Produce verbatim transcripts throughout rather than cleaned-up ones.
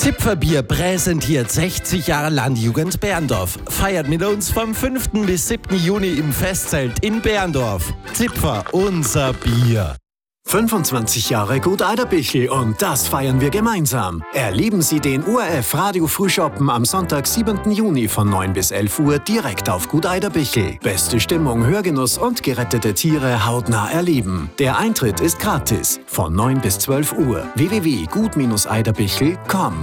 Zipferbier präsentiert sechzig Jahre Landjugend Berndorf. Feiert mit uns vom fünften bis siebten Juni im Festzelt in Berndorf. Zipfer, unser Bier. fünfundzwanzig Jahre Gut Eiderbichel und das feiern wir gemeinsam. Erleben Sie den O R F Radio Frühschoppen am Sonntag, siebten Juni von neun bis elf Uhr direkt auf Gut Eiderbichel. Beste Stimmung, Hörgenuss und gerettete Tiere hautnah erleben. Der Eintritt ist gratis von neun bis zwölf Uhr. w w w punkt gut eiderbichel punkt com.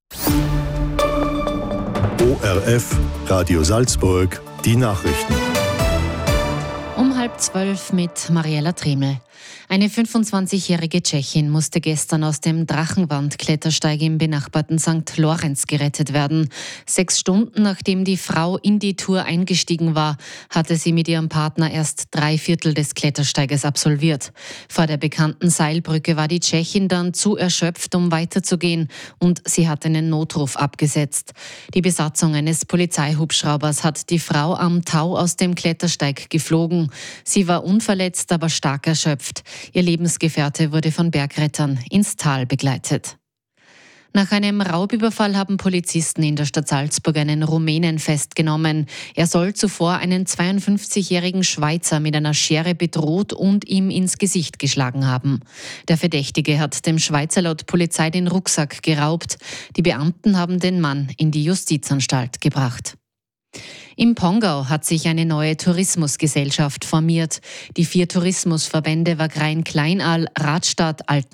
O R F Radio Salzburg, die Nachrichten. Um halb zwölf mit Mariella Tremel. Eine fünfundzwanzigjährige Tschechin musste gestern aus dem Drachenwand-Klettersteig im benachbarten Sankt Lorenz gerettet werden. Sechs Stunden nachdem die Frau in die Tour eingestiegen war, hatte sie mit ihrem Partner erst drei Viertel des Klettersteiges absolviert. Vor der bekannten Seilbrücke war die Tschechin dann zu erschöpft, um weiterzugehen, und sie hat einen Notruf abgesetzt. Die Besatzung eines Polizeihubschraubers hat die Frau am Tau aus dem Klettersteig geflogen. Sie war unverletzt, aber stark erschöpft. Ihr Lebensgefährte wurde von Bergrettern ins Tal begleitet. Nach einem Raubüberfall haben Polizisten in der Stadt Salzburg einen Rumänen festgenommen. Er soll zuvor einen zweiundfünfzigjährigen Schweizer mit einer Schere bedroht und ihm ins Gesicht geschlagen haben. Der Verdächtige hat dem Schweizer laut Polizei den Rucksack geraubt. Die Beamten haben den Mann in die Justizanstalt gebracht. Im Pongau hat sich eine neue Tourismusgesellschaft formiert. Die vier Tourismusverbände Wagrain Kleinal, Radstadt, Alten